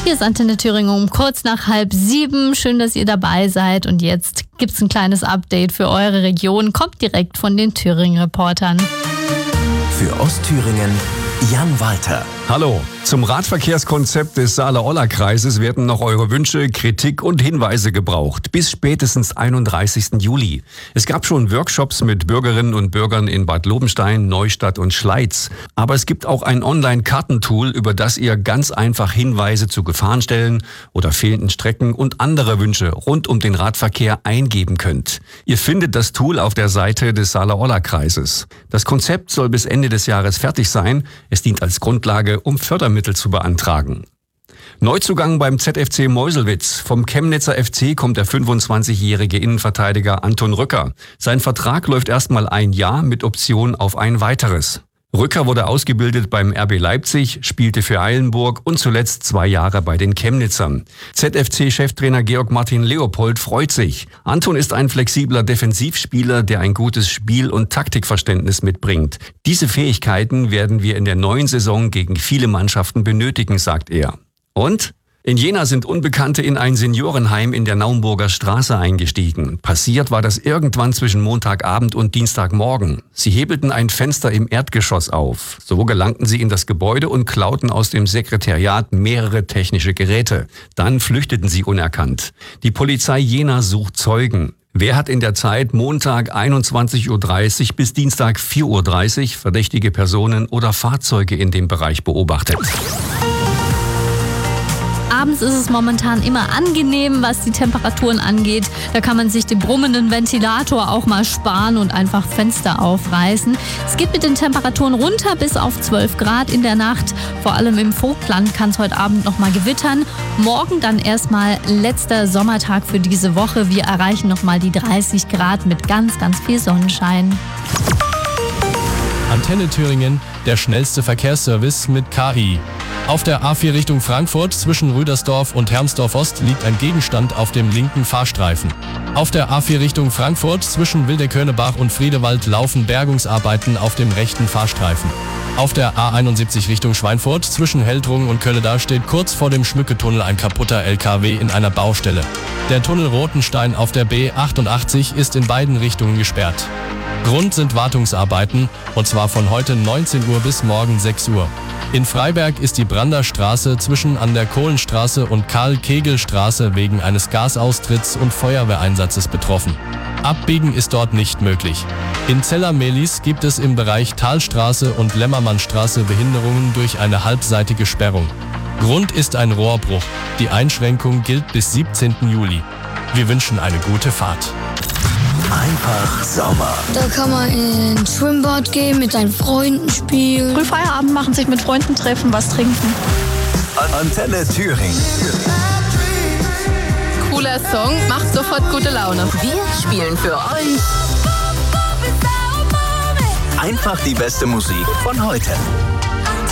Hier ist Antenne Thüringen um kurz nach 6:30. Schön, dass ihr dabei seid. Und jetzt gibt's ein kleines Update für eure Region. Kommt direkt von den Thüringen-Reportern. Für Ostthüringen Jan Walter. Hallo. Zum Radverkehrskonzept des Saale-Olla-Kreises werden noch eure Wünsche, Kritik und Hinweise gebraucht. Bis spätestens 31. Juli. Es gab schon Workshops mit Bürgerinnen und Bürgern in Bad Lobenstein, Neustadt und Schleiz. Aber es gibt auch ein Online-Kartentool, über das ihr ganz einfach Hinweise zu Gefahrenstellen oder fehlenden Strecken und andere Wünsche rund um den Radverkehr eingeben könnt. Ihr findet das Tool auf der Seite des Saale-Olla-Kreises. Das Konzept soll bis Ende des Jahres fertig sein. Es dient als Grundlage, um Fördermittel zu beantragen. Neuzugang beim ZFC Meuselwitz. Vom Chemnitzer FC kommt der 25-jährige Innenverteidiger Anton Rücker. Sein Vertrag läuft erstmal ein Jahr mit Option auf ein weiteres. Rücker wurde ausgebildet beim RB Leipzig, spielte für Eilenburg und zuletzt 2 Jahre bei den Chemnitzern. ZFC-Cheftrainer Georg Martin Leopold freut sich. Anton ist ein flexibler Defensivspieler, der ein gutes Spiel- und Taktikverständnis mitbringt. Diese Fähigkeiten werden wir in der neuen Saison gegen viele Mannschaften benötigen, sagt er. Und? In Jena sind Unbekannte in ein Seniorenheim in der Naumburger Straße eingestiegen. Passiert war das irgendwann zwischen Montagabend und Dienstagmorgen. Sie hebelten ein Fenster im Erdgeschoss auf. So gelangten sie in das Gebäude und klauten aus dem Sekretariat mehrere technische Geräte. Dann flüchteten sie unerkannt. Die Polizei Jena sucht Zeugen. Wer hat in der Zeit Montag 21:30 Uhr bis Dienstag 4:30 Uhr verdächtige Personen oder Fahrzeuge in dem Bereich beobachtet? Abends ist es momentan immer angenehm, was die Temperaturen angeht. Da kann man sich den brummenden Ventilator auch mal sparen und einfach Fenster aufreißen. Es geht mit den Temperaturen runter bis auf 12 Grad in der Nacht. Vor allem im Vogtland kann es heute Abend noch mal gewittern. Morgen dann erstmal letzter Sommertag für diese Woche. Wir erreichen noch mal die 30 Grad mit ganz, ganz viel Sonnenschein. Antenne Thüringen, der schnellste Verkehrsservice mit KI. Auf der A4 Richtung Frankfurt zwischen Rüdersdorf und Hermsdorf-Ost liegt ein Gegenstand auf dem linken Fahrstreifen. Auf der A4 Richtung Frankfurt zwischen Wildekönnebach und Friedewald laufen Bergungsarbeiten auf dem rechten Fahrstreifen. Auf der A71 Richtung Schweinfurt zwischen Heldrungen und Kölleda steht kurz vor dem Schmücketunnel ein kaputter LKW in einer Baustelle. Der Tunnel Rotenstein auf der B88 ist in beiden Richtungen gesperrt. Grund sind Wartungsarbeiten, und zwar von heute 19 Uhr bis morgen 6 Uhr. In Freiberg ist die Brander Straße zwischen an der Kohlenstraße und Karl-Kegel-Straße wegen eines Gasaustritts und Feuerwehreinsatzes betroffen. Abbiegen ist dort nicht möglich. In Zeller-Mehlis gibt es im Bereich Talstraße und Lämmermannstraße Behinderungen durch eine halbseitige Sperrung. Grund ist ein Rohrbruch. Die Einschränkung gilt bis 17. Juli. Wir wünschen eine gute Fahrt. Einfach Sommer. Da kann man ins Schwimmbad gehen, mit seinen Freunden spielen. Früh Feierabend machen, sich mit Freunden treffen, was trinken. Antenne Thüringen. Cooler Song, macht sofort gute Laune. Wir spielen für euch Einfach die beste Musik von heute.